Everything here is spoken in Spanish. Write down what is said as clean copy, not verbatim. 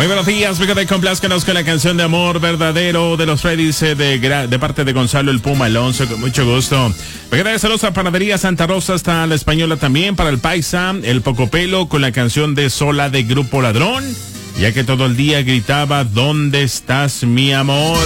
Muy buenos días, fíjate, complázcanos con la canción de amor verdadero de los Freddys de parte de Gonzalo el Puma Alonso, con mucho gusto. Fíjate, saludos a Panadería Santa Rosa, hasta la Española también, para el Paisa, el Pocopelo, con la canción de Sola de Grupo Ladrón, ya que todo el día gritaba, ¿dónde estás mi amor?